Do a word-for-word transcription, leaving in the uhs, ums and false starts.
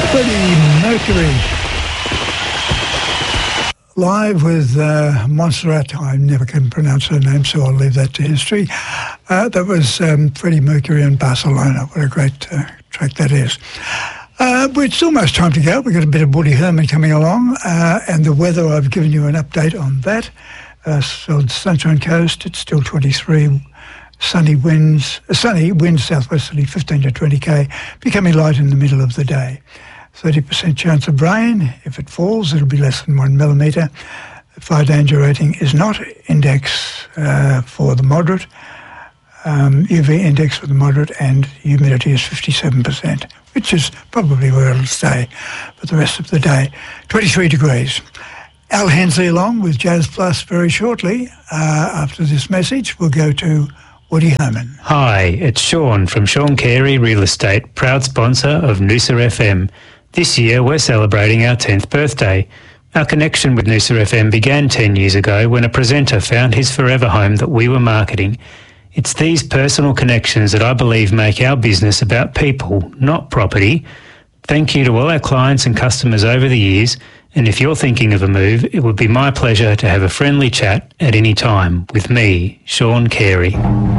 Freddie Mercury. Live with uh, Montserrat. I never can pronounce her name, so I'll leave that to history. Uh, that was um, Freddie Mercury in Barcelona. What a great uh, track that is. Uh, it's almost time to go. We've got a bit of Woody Herman coming along, uh, and the weather, I've given you an update on that. Uh, so the Sunshine Coast, it's still twenty-three. Sunny winds, uh, sunny winds southwesterly fifteen to twenty k, becoming light in the middle of the day. thirty percent chance of rain. If it falls, it'll be less than one millimetre. The fire danger rating is not index uh, for the moderate. Um, U V index for the moderate, and humidity is fifty-seven percent, which is probably where it'll stay for the rest of the day. twenty-three degrees. Al Hensley along with Jazz Plus very shortly. Uh, after this message, we'll go to Woody Herman. Hi, it's Sean from Sean Carey Real Estate, proud sponsor of Noosa F M. This year we're celebrating our tenth birthday. Our connection with Noosa F M began ten years ago when a presenter found his forever home that we were marketing. It's these personal connections that I believe make our business about people, not property. Thank you to all our clients and customers over the years, and if you're thinking of a move, it would be my pleasure to have a friendly chat at any time with me, Sean Carey.